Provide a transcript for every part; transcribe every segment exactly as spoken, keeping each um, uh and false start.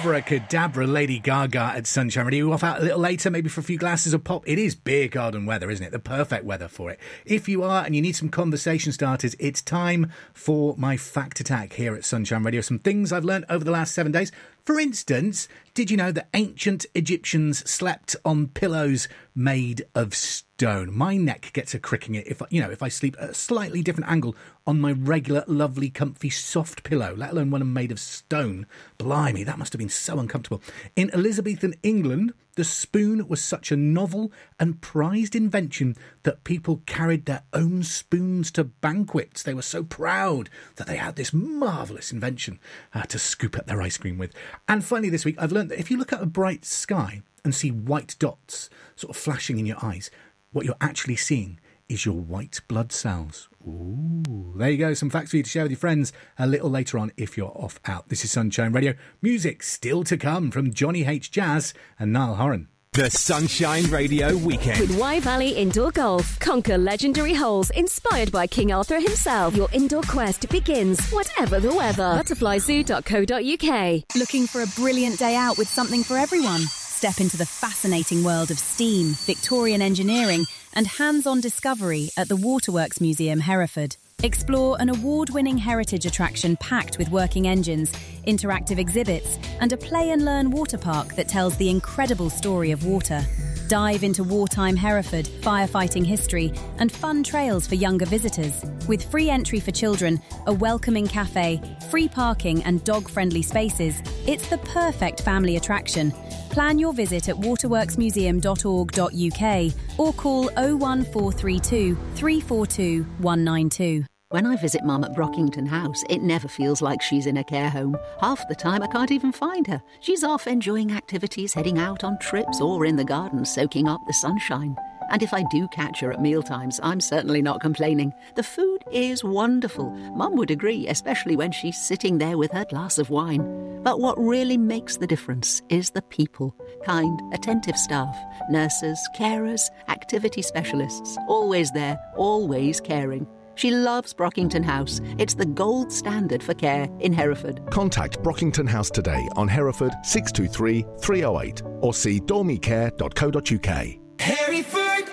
Abracadabra, Lady Gaga at Sunshine Radio. Off out a little later, maybe for a few glasses of pop. It is beer garden weather, isn't it? The perfect weather for it. If you are and you need some conversation starters, it's time for my Fact Attack here at Sunshine Radio. Some things I've learned over the last seven days. For instance, did you know that ancient Egyptians slept on pillows made of stone? My neck gets a cricking it if I, you know if I sleep at a slightly different angle on my regular, lovely, comfy, soft pillow, let alone one made of stone. Blimey, that must have been so uncomfortable. In Elizabethan England, the spoon was such a novel and prized invention that people carried their own spoons to banquets. They were so proud that they had this marvellous invention uh, to scoop up their ice cream with. And finally this week, I've learned that if you look at a bright sky and see white dots sort of flashing in your eyes, what you're actually seeing is your white blood cells. Ooh, there you go. Some facts for you to share with your friends a little later on if you're off out. This is Sunshine Radio. Music still to come from Johnny H. Jazz and Niall Horan. The Sunshine Radio Weekend. With Y Valley Indoor Golf. Conquer legendary holes inspired by King Arthur himself. Your indoor quest begins, whatever the weather. butterfly zoo dot co dot uk. Looking for a brilliant day out with something for everyone? Step into the fascinating world of steam, Victorian engineering, and hands-on discovery at the Waterworks Museum, Hereford. Explore an award-winning heritage attraction packed with working engines, interactive exhibits, and a play-and-learn water park that tells the incredible story of water. Dive into wartime Hereford, firefighting history, and fun trails for younger visitors. With free entry for children, a welcoming cafe, free parking and dog-friendly spaces, it's the perfect family attraction. Plan your visit at waterworks museum dot org dot uk or call oh one four three two, three four two, one nine two. When I visit Mum at Brockington House, it never feels like she's in a care home. Half the time I can't even find her. She's off enjoying activities, heading out on trips, or in the garden soaking up the sunshine. And if I do catch her at mealtimes, I'm certainly not complaining. The food is wonderful. Mum would agree, especially when she's sitting there with her glass of wine. But what really makes the difference is the people. Kind, attentive staff, nurses, carers, activity specialists. Always there, always caring. She loves Brockington House. It's the gold standard for care in Hereford. Contact Brockington House today on Hereford six two three, three oh eight or see dormy care dot co dot uk. Hereford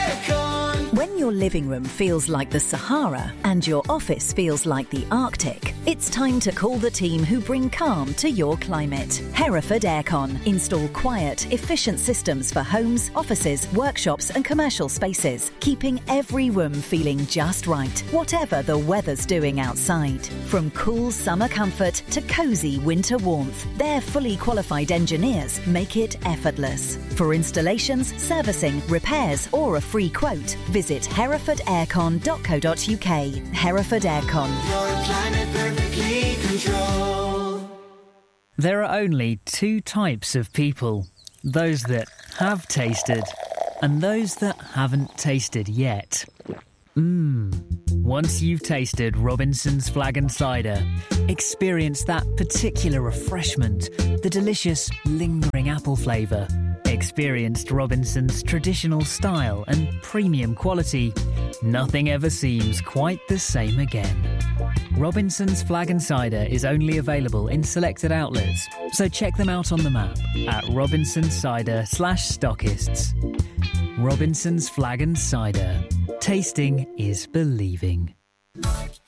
Aircon. When your living room feels like the Sahara and your office feels like the Arctic, it's time to call the team who bring calm to your climate. Hereford Aircon. Install quiet, efficient systems for homes, offices, workshops and commercial spaces, keeping every room feeling just right, whatever the weather's doing outside. From cool summer comfort to cosy winter warmth, their fully qualified engineers make it effortless. For installations, servicing, repairs or a free quote, visit hereford aircon dot co dot uk. Hereford Aircon. Your climate perfectly controlled. There are only two types of people. Those that have tasted and those that haven't tasted yet. Mmm. Once you've tasted Robinson's Flag and Cider, experience that particular refreshment, the delicious, lingering apple flavour. Experienced Robinson's traditional style and premium quality. Nothing ever seems quite the same again. Robinson's Flag and Cider is only available in selected outlets, so check them out on the map at Robinson's Cider slash stockists. Robinson's Flag and Cider. Tasting is believing.